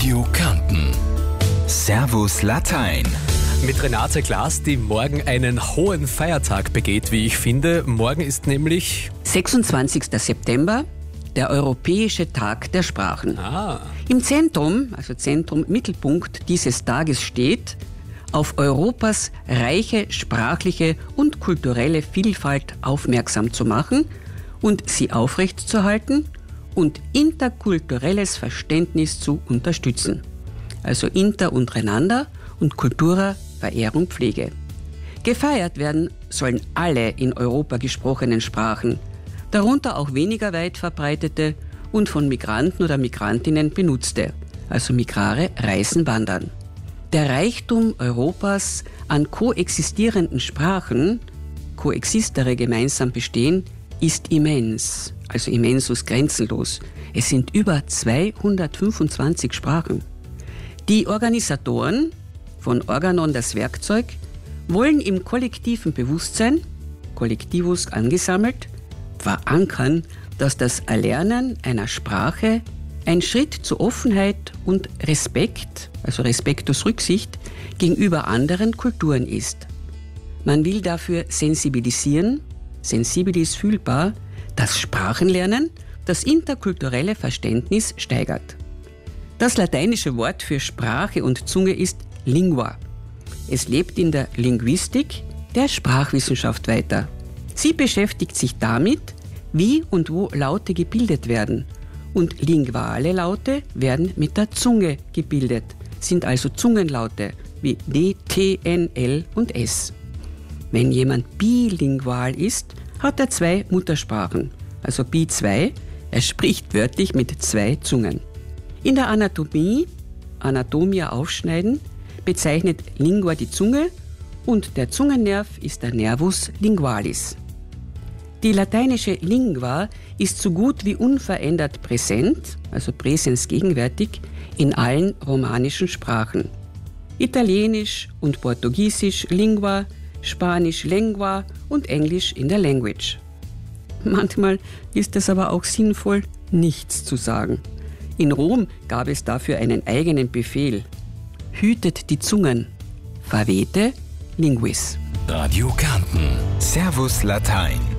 Radio Kärnten. Servus Latein. Mit Renate Glas, die morgen einen hohen Feiertag begeht, wie ich finde. Morgen ist nämlich 26. September, der Europäische Tag der Sprachen. Im Zentrum, Mittelpunkt dieses Tages steht, auf Europas reiche sprachliche und kulturelle Vielfalt aufmerksam zu machen und sie aufrechtzuerhalten und interkulturelles Verständnis zu unterstützen. Also inter untereinander und Cultura, Verehrung, Pflege. Gefeiert werden sollen alle in Europa gesprochenen Sprachen, darunter auch weniger weit verbreitete und von Migranten oder Migrantinnen benutzte, also Migrare, Reisen, Wandern. Der Reichtum Europas an koexistierenden Sprachen, koexistere gemeinsam bestehen, ist immens, also immensus, grenzenlos. Es sind über 225 Sprachen. Die Organisatoren von Organon, das Werkzeug, wollen im kollektiven Bewusstsein, Kollektivus angesammelt, verankern, dass das Erlernen einer Sprache ein Schritt zur Offenheit und Respekt, also Respektus Rücksicht, gegenüber anderen Kulturen ist. Man will dafür sensibilisieren, sensibilis fühlbar, dass Sprachenlernen das interkulturelle Verständnis steigert. Das lateinische Wort für Sprache und Zunge ist Lingua. Es lebt in der Linguistik, der Sprachwissenschaft weiter. Sie beschäftigt sich damit, wie und wo Laute gebildet werden. Und linguale Laute werden mit der Zunge gebildet, sind also Zungenlaute wie D, T, N, L und S. Wenn jemand bilingual ist, hat er 2 Muttersprachen, also Bi2, er spricht wörtlich mit 2 Zungen. In der Anatomie, Anatomia aufschneiden, bezeichnet Lingua die Zunge und der Zungennerv ist der Nervus lingualis. Die lateinische Lingua ist so gut wie unverändert präsent, also Präsens gegenwärtig, in allen romanischen Sprachen. Italienisch und Portugiesisch Lingua, Spanisch Lengua und Englisch in der Language. Manchmal ist es aber auch sinnvoll, nichts zu sagen. In Rom gab es dafür einen eigenen Befehl. Hütet die Zungen. Favete linguis. Radio Kärnten. Servus Latein.